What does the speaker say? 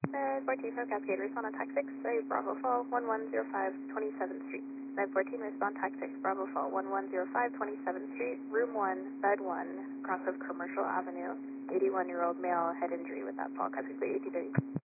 Med 14 from Cascade, respond on TAC 6, say Bravo Fall 1105 27th Street. Med 14, respond TAC 6, Bravo Fall 1105 27th Street, Room 1, Bed 1, cross of Commercial Avenue. 81-year-old male, head injury with that fall, Cascade 1830.